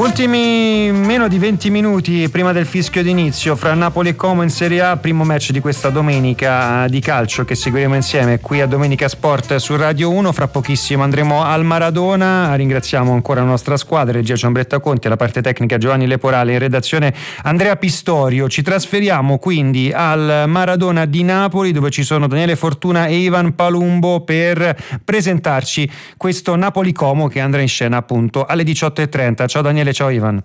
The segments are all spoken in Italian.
Ultimi meno di 20 minuti prima del fischio d'inizio fra Napoli e Como in Serie A, primo match di questa domenica di calcio che seguiremo insieme qui a Domenica Sport su Radio 1. Fra pochissimo andremo al Maradona. Ringraziamo ancora la nostra squadra, regia Ciambretta Conti, alla parte tecnica Giovanni Leporale, in redazione Andrea Pistorio. Ci trasferiamo quindi al Maradona di Napoli, dove ci sono Daniele Fortuna e Ivan Palumbo per presentarci questo Napoli-Como che andrà in scena appunto alle 18:30. Ciao Daniele, ciao Ivan.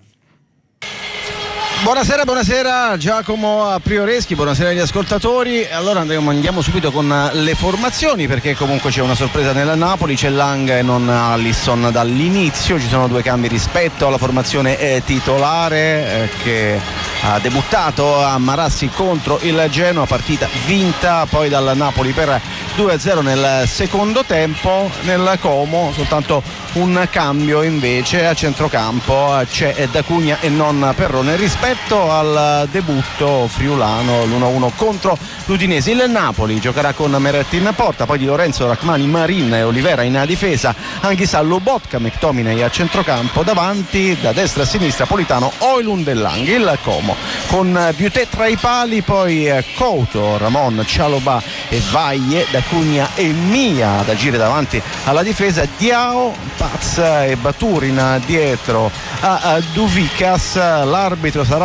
Buonasera Giacomo Prioreschi, buonasera agli ascoltatori. Allora andiamo subito con le formazioni, perché comunque c'è una sorpresa nella Napoli, c'è Lang e non Alisson dall'inizio, ci sono due cambi rispetto alla formazione titolare che ha debuttato a Marassi contro il Genoa, partita vinta poi dal Napoli per 2-0 nel secondo tempo. Nel Como soltanto un cambio invece a centrocampo, c'è D'Acugna e non Perrone rispetto al debutto friulano, l'1-1 contro l'Udinese. Il Napoli giocherà con Meret in porta, poi Di Lorenzo, Rachmani, Marin e Olivera in difesa, Anghissà, Lobotka, McTominay a centrocampo, davanti da destra a sinistra Politano, Højlund e Lang. Il Como con Buté tra i pali, poi Couto, Ramon, Cialobà e Vaglie, D'Acugna e Mia ad agire davanti alla difesa, Diao, Paz e Baturin dietro a Duvikas. L'arbitro sarà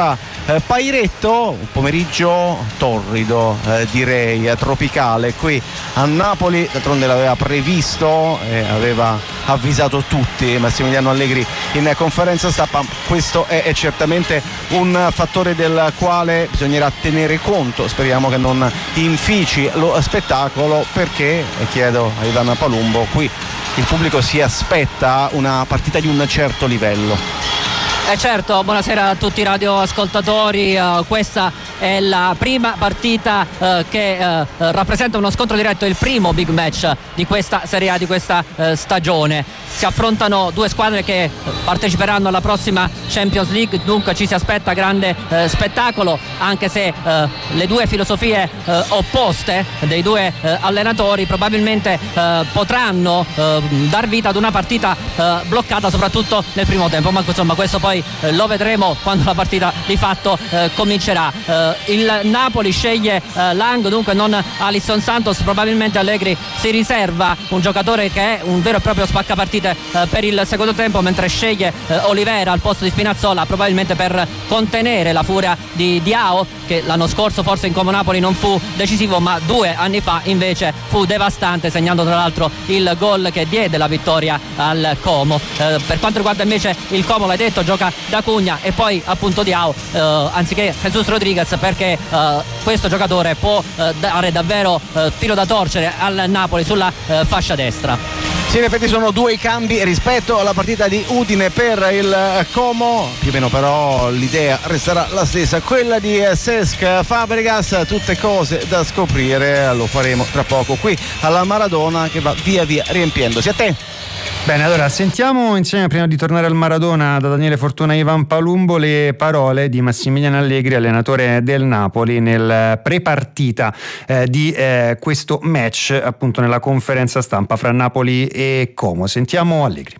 Pairetto. Un pomeriggio torrido, direi tropicale qui a Napoli, d'altronde l'aveva previsto e aveva avvisato tutti Massimiliano Allegri in conferenza stampa. Questo è certamente un fattore del quale bisognerà tenere conto, speriamo che non infici lo spettacolo, perché chiedo a Ivan Palumbo, qui il pubblico si aspetta una partita di un certo livello. Certo, buonasera a tutti i radioascoltatori. Questa è la prima partita che rappresenta uno scontro diretto, il primo big match di questa Serie A, di questa stagione. Si affrontano due squadre che parteciperanno alla prossima Champions League, dunque ci si aspetta grande spettacolo, anche se le due filosofie opposte dei due allenatori probabilmente potranno dar vita ad una partita bloccata soprattutto nel primo tempo, ma insomma questo poi lo vedremo quando la partita di fatto comincerà. Il Napoli sceglie Lang, dunque non Alisson Santos. Probabilmente Allegri si riserva un giocatore che è un vero e proprio spaccapartite per il secondo tempo, mentre sceglie Olivera al posto di Spinazzola, probabilmente per contenere la furia di Diao, che l'anno scorso forse in Como Napoli non fu decisivo, ma 2 anni fa invece fu devastante, segnando tra l'altro il gol che diede la vittoria al Como. Per quanto riguarda invece il Como, l'hai detto, gioca D'Acugna e poi appunto Diao anziché Jesus Rodriguez, perché questo giocatore può dare davvero filo da torcere al Napoli sulla fascia destra. Sì, in effetti sono due i cambi rispetto alla partita di Udine per il Como, più o meno però l'idea resterà la stessa, quella di Cesc Fabregas. Tutte cose da scoprire, lo faremo tra poco qui alla Maradona, che va via via riempiendosi. A te. Bene, allora sentiamo insieme, prima di tornare al Maradona, da Daniele Fortuna e Ivan Palumbo, le parole di Massimiliano Allegri, allenatore del Napoli, nel pre-partita di questo match, appunto nella conferenza stampa fra Napoli e Como. Sentiamo Allegri.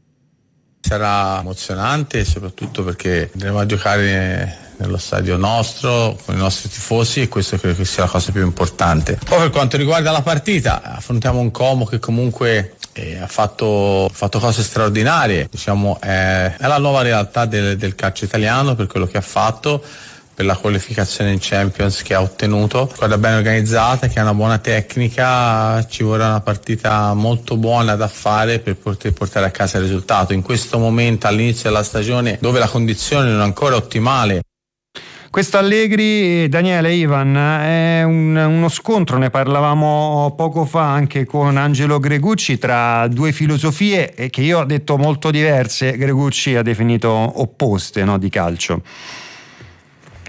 Sarà emozionante, soprattutto perché andremo a giocare nello stadio nostro, con i nostri tifosi, e questo credo che sia la cosa più importante. Poi per quanto riguarda la partita, affrontiamo un Como che comunque ha fatto cose straordinarie, diciamo è la nuova realtà del calcio italiano per quello che ha fatto, per la qualificazione in Champions che ha ottenuto. Squadra ben organizzata, che ha una buona tecnica, ci vorrà una partita molto buona da fare per poter portare a casa il risultato. In questo momento, all'inizio della stagione, dove la condizione non è ancora ottimale. Questo Allegri, Daniele, Ivan, è uno scontro, ne parlavamo poco fa anche con Angelo Gregucci, tra due filosofie che io ho detto molto diverse, Gregucci ha definito opposte, no, di calcio.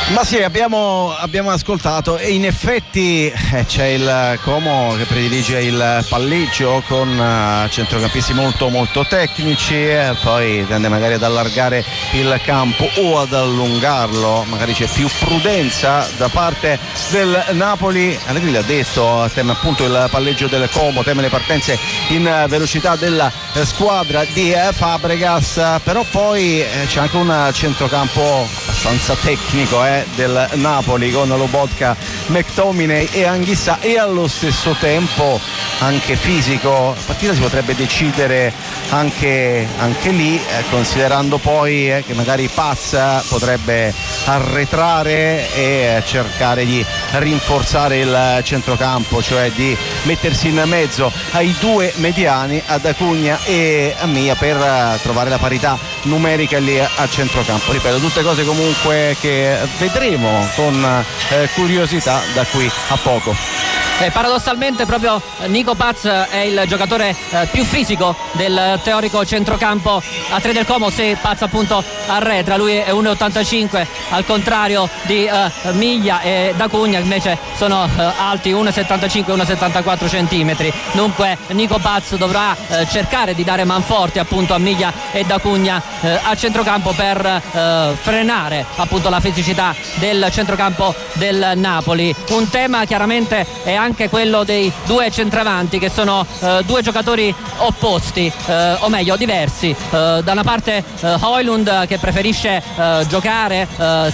Ma sì, abbiamo ascoltato e in effetti c'è il Como che predilige il palleggio con centrocampisti molto molto tecnici, poi tende magari ad allargare il campo o ad allungarlo, magari c'è più prudenza da parte del Napoli. Allegri l'ha detto, teme appunto il palleggio del Como, teme le partenze in velocità della squadra di Fabregas, però poi c'è anche un centrocampo abbastanza tecnico del Napoli con Lobotka, McTominay e Anguissa, e allo stesso tempo anche fisico. La partita si potrebbe decidere anche lì, considerando poi che magari Paz potrebbe arretrare e cercare di rinforzare il centrocampo, cioè di mettersi in mezzo ai due mediani, ad Acuna e a Mia, per trovare la parità numerica lì a centrocampo. Ripeto, tutte cose comunque che vedremo con curiosità da qui a poco. Paradossalmente proprio Nico Paz è il giocatore più fisico del teorico centrocampo a 3 del Como, se Paz appunto arretra. Lui è 1,85 al contrario di Miglia e D'Acugna, invece sono alti 1,75 1,74 centimetri. Dunque Nico Paz dovrà cercare di dare manforte appunto a Miglia e D'Acugna a centrocampo per frenare appunto la fisicità del centrocampo del Napoli. Un tema chiaramente è anche quello dei due centravanti, che sono due giocatori opposti, o meglio diversi. Da una parte Højlund, che preferisce giocare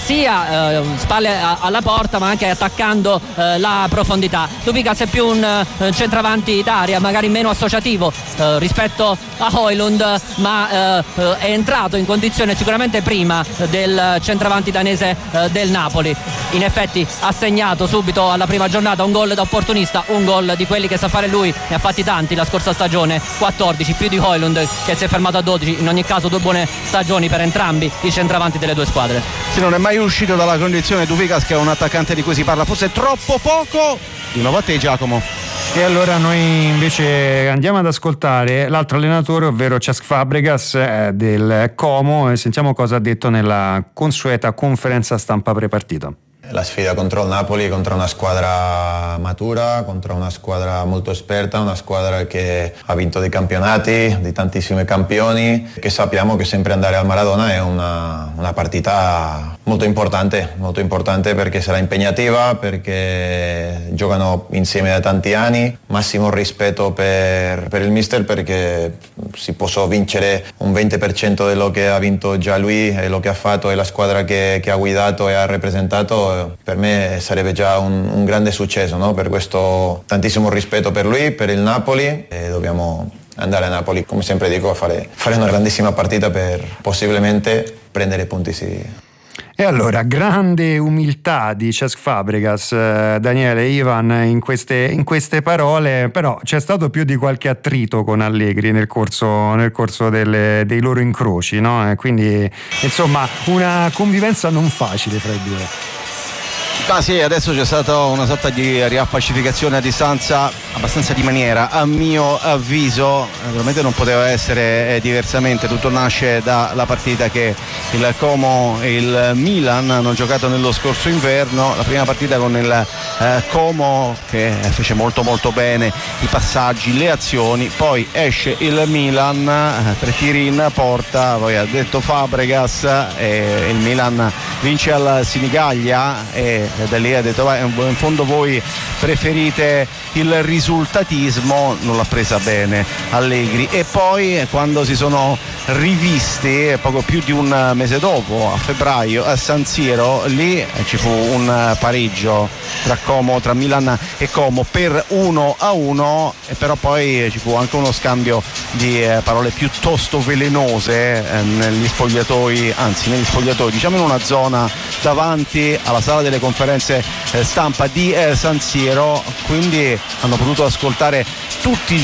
sia spalle alla porta ma anche attaccando la profondità. Duvikas è più un centravanti d'area, magari meno associativo rispetto a Højlund, ma è entrato in condizione sicuramente prima del centravanti danese del Napoli. In effetti ha segnato subito alla prima giornata un gol da opportunista, un gol di quelli che sa fare lui, ne ha fatti tanti la scorsa stagione, 14, più di Højlund che si è fermato a 12. In ogni caso 2 buone stagioni per entrambi i centravanti delle due squadre. Se non è mai uscito dalla condizione Duvikas, che è un attaccante di cui si parla forse troppo poco. Di nuovo a te, Giacomo. E allora noi invece andiamo ad ascoltare l'altro allenatore, ovvero Cesc Fabregas del Como, e sentiamo cosa ha detto nella consueta conferenza stampa prepartita. La sfida contro il Napoli, contro una squadra matura, contro una squadra molto esperta, una squadra che ha vinto dei campionati, di tantissimi campioni, che sappiamo che sempre andare al Maradona è una partita molto importante perché sarà impegnativa, perché giocano insieme da tanti anni. Massimo rispetto per il mister, perché si può vincere un 20% di quello che ha vinto già lui e lo che ha fatto e la squadra che ha guidato e ha rappresentato. Per me sarebbe già un grande successo, no? Per questo tantissimo rispetto per lui, per il Napoli, e dobbiamo andare a Napoli, come sempre dico, a fare una grandissima partita per possibilmente prendere punti. Sì. E allora, grande umiltà di Cesc Fabregas, Daniele, Ivan, in queste parole, però c'è stato più di qualche attrito con Allegri nel corso dei loro incroci, no? Quindi insomma una convivenza non facile fra i due. Ma sì, adesso c'è stata una sorta di riappacificazione a distanza abbastanza di maniera, a mio avviso. Naturalmente non poteva essere diversamente. Tutto nasce dalla partita che il Como e il Milan hanno giocato nello scorso inverno. La prima partita con il Como, che fece molto molto bene i passaggi, le azioni. Poi esce il Milan, 3 tiri in porta, poi ha detto Fabregas, e il Milan vince al Sinigaglia, e da lì ha detto in fondo voi preferite il risultatismo. Non l'ha presa bene Allegri. E poi quando si sono rivisti poco più di un mese dopo, a febbraio, a San Siro, lì ci fu un pareggio tra Milan e Como per 1-1, e però poi ci fu anche uno scambio di parole piuttosto velenose negli spogliatoi, diciamo in una zona davanti alla sala delle conferenze stampa di San Siro. Quindi hanno potuto ascoltare tutti